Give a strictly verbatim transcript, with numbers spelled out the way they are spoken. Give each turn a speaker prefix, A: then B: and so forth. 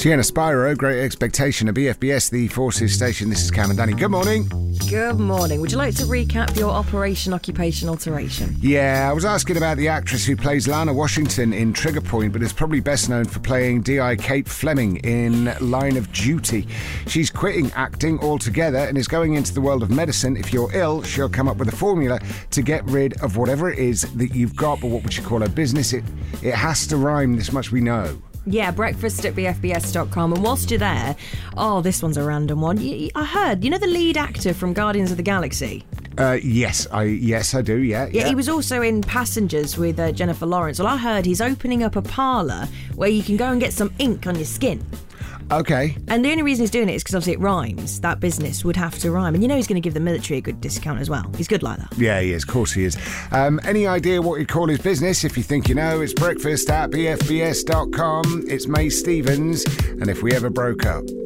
A: Tiana Spyro, Great Expectation, a B F B S, the Forces Station. This is Cam and Danny. Good morning.
B: Good morning. Would you like to recap your Operation Occupation Alteration?
A: Yeah, I was asking about the actress who plays Lana Washington in Trigger Point, but is probably best known for playing D I Kate Fleming in Line of Duty. She's quitting acting altogether and is going into the world of medicine. If you're ill, she'll come up with a formula to get rid of whatever it is that you've got. But what would you call her business? It, it has to rhyme, this much we know.
B: Yeah, breakfast at b f b s dot com. And whilst you're there, oh, this one's a random one. You, I heard, you know the lead actor from Guardians of the Galaxy?
A: Uh, yes, I yes I do, yeah.
B: Yeah,
A: yeah.
B: he was also in Passengers with uh, Jennifer Lawrence. Well, I heard he's opening up a parlour where you can go and get some ink on your skin.
A: Okay.
B: And the only reason he's doing it is because obviously it rhymes. That business would have to rhyme. And you know he's going to give the military a good discount as well. He's good like that.
A: Yeah, he is. Of course he is. Um, any idea what he'd call his business? If you think you know, it's breakfast at b f b s dot com. It's May Stevens. And if we ever broke up...